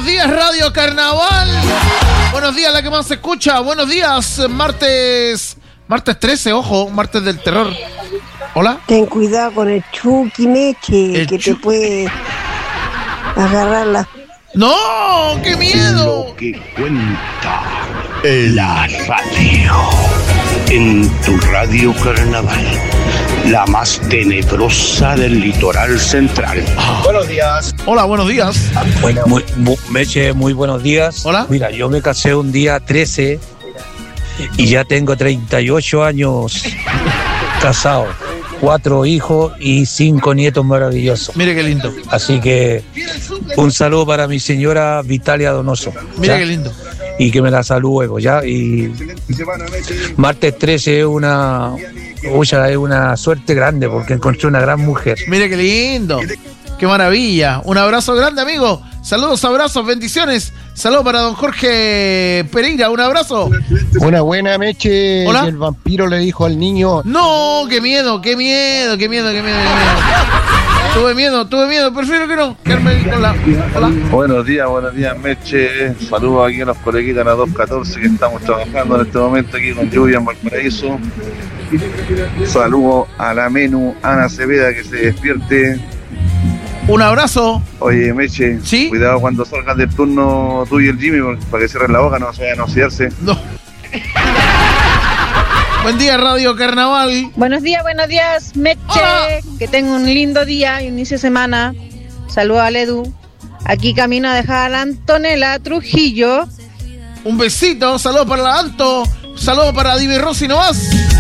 Buenos días, Radio Carnaval. Buenos días, la que más se escucha. Buenos días, martes 13, ojo, martes del terror. Hola. Ten cuidado con el Chucky Meche, que te puede agarrar la... ¡No! ¡Qué miedo! Lo que cuenta la radio. En tu Radio Carnaval, la más tenebrosa del litoral central. Buenos días. Hola, buenos días. Bueno, Meche, muy buenos días. Hola. Mira, yo me casé un día 13 y ya tengo 38 años casado. 4 hijos y 5 nietos maravillosos. Mire qué lindo. Así que un saludo para mi señora Vitalia Donoso. Mire ¿ya? qué lindo. Y que me la saludo, ¿ya? Y martes 13 es una suerte grande porque encontré una gran mujer. Mire qué lindo. Qué maravilla. Un abrazo grande, amigo. Saludos, abrazos, bendiciones. Saludos para don Jorge Pereira. Un abrazo. Buena, Meche. Hola. Y el vampiro le dijo al niño... No, qué miedo. Tuve miedo. Prefiero que no. Quedarme con la... Hola. Buenos días, Meche. Saludos aquí a los coleguitas de la 214 que estamos trabajando en este momento aquí con lluvia en Valparaíso. Saludos a la Menú Ana Cepeda que se despierte. Un abrazo. Oye, Meche, ¿sí? Cuidado cuando salgas del turno tú y el Jimmy para que cierren la boca, no se vayan a oxidarse. No. Buen día, Radio Carnaval. Buenos días, Meche. Hola. Que tenga un lindo día, inicio de semana. Saludos al Edu. Aquí camino a dejar a la Antonella Trujillo. Un besito. Saludos para la Anto. Saludos para Divi Rossi nomás.